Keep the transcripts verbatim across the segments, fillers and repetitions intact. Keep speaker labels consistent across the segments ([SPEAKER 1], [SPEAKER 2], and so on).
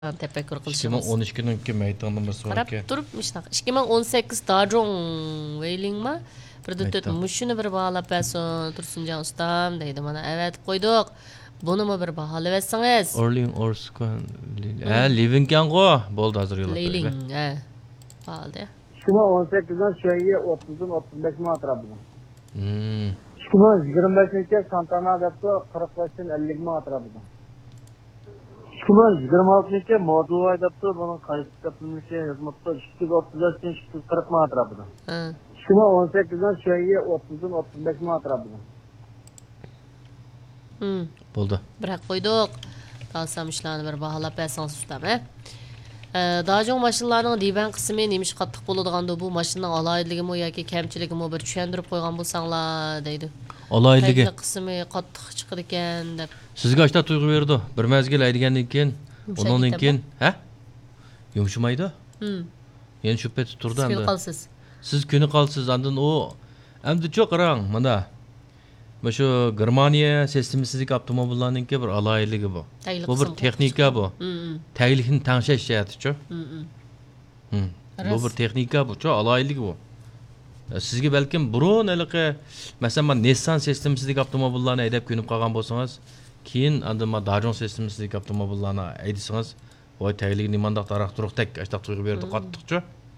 [SPEAKER 1] tefekkür
[SPEAKER 2] ikki ming
[SPEAKER 1] qilishimiz.
[SPEAKER 2] o'n ikkiniki maytonni bir
[SPEAKER 1] Qarab
[SPEAKER 2] so'raki.
[SPEAKER 1] turib shunaqa. ikki ming o'n sakkiz Dajong Weilingma bir döt mushuni bir bağlap bersin Tursunjon ustam deydi mana. Evet qo'ydik. Bunimi bir baholab etsangiz.
[SPEAKER 2] Orling Orskan. Ha, Living kango. Bo'ldi hozir yo'lab qo'ying.
[SPEAKER 1] Leiling, ha. Bo'ldi.
[SPEAKER 3] ikki ming o'n sakkizdan shoyi o'ttizdan o'ttiz besh ming atrofida.
[SPEAKER 2] Hmm.
[SPEAKER 3] ikki ming yigirma beshinchi Santana debdi qirq beshdan ellik ming atrofida. ikki ming yigirma oltinchi Moduva debdi buni qaysi topilmishi yozmoqda ikki yuz o'ttiz uchdan ikki yuz qirq ming atrofida.
[SPEAKER 1] Ha.
[SPEAKER 3] ikki ming o'n sakkizdan shoyi o'ttizdan o'ttiz besh ming atrofida.
[SPEAKER 1] Hmm.
[SPEAKER 2] Bo'ldi.
[SPEAKER 1] Biroq qo'ydik. Qalsam ishlarni bir baholab bersangiz ustam, ha. Dajong mashinalarining divan qismi nemish qattiq bo'ladigan-da bu mashinaning aloyidligimi yoki kamchiligimi bir tushuntirib qo'ygan bo'lsanglar deydi.
[SPEAKER 2] Aloyidligi.
[SPEAKER 1] Qismi qattiq chiqar ekan deb.
[SPEAKER 2] Sizga ashta tuyg'u berdi. Bir mazgil aytgandan keyin, undan keyin, ha? Yumshamaydi?
[SPEAKER 1] Hmm.
[SPEAKER 2] Endi shubha turdi
[SPEAKER 1] Siz
[SPEAKER 2] endi.
[SPEAKER 1] qolsiz.
[SPEAKER 2] Siz kuni qolsiz, andan u endi cho'q qarang, mana. Mana shu Germaniya sistemasizdagi avtomobillarningki bir aloyidligi bu. Bu bir texnika bu. Taglikni tangshash jihaticha. Hmm. Bu bir texnika bu, cho aloyidlik bu. Sizga balkim burun iliqi, masalan, men Nissan sistemasidagi avtomobillarni haydab ko'nib qolgan bo'lsangiz, keyin endi men Dajong sistemasidagi avtomobillarni haydasangiz, voy taglik nimandaq taraq turuqdak, ashtaq tuyg'u berdi qattiqcha.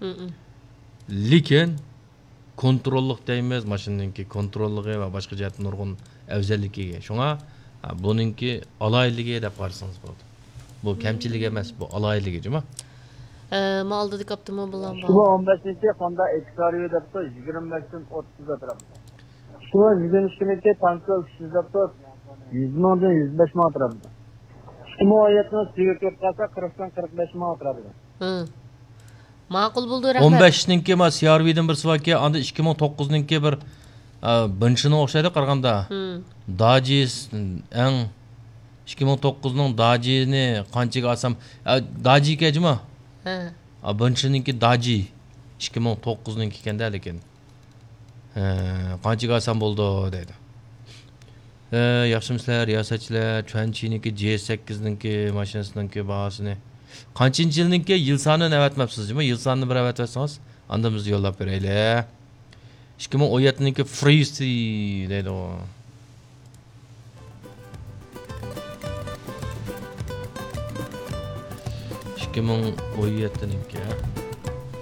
[SPEAKER 2] Lekin kontrollik deymiz, mashinaningki kontrolligi va boshqa jihat nurg'un afzalligiga. Shunga buningki aloyidligi deb qarasangiz bo'ladi. Bu kamchilik emas, bu aloyidligi, juma.
[SPEAKER 1] Ma aldıq avtomobillar
[SPEAKER 3] ikki ming o'n beshinchi Honda Xcario debdi yigirma beshdan o'ttiz atrofida. ikki ming yigirma ikkinchi Tanko uch yuz debdi yuz mingdan yuz besh ming atrofida. ikki ming o'n yettinchi Civic qolsa qirqdan qirq besh ming atrofida.
[SPEAKER 1] Hı. Ma'qul bo'ldi, rahmat.
[SPEAKER 2] o'n beshinchi ma C R V'dan bir svaki, anda ikki ming to'qqizinchi bir binchini o'xshaydi qaraganda. Dajis eng ikki ming to'qqizning Dajini qanchaga olsam, Daji kejmi?
[SPEAKER 1] Ha.
[SPEAKER 2] A binchininki Daji ikki ming to'qqizinchi ekanda lekin. Ha, qanchaga olsam bo'ldi deydi. E, yaxshimisizlar, riyosatchilar, Chuanchiniki J sakkizninki mashinasininki bahosini qanchinchi yilninki yil sonini avatmabsizmi? Yil sonini bir avatsangiz, anda bizni yo'llab beraylik. ikki ming o'n yettinchi Freeze deydi u. ikki ming o'n yettinchi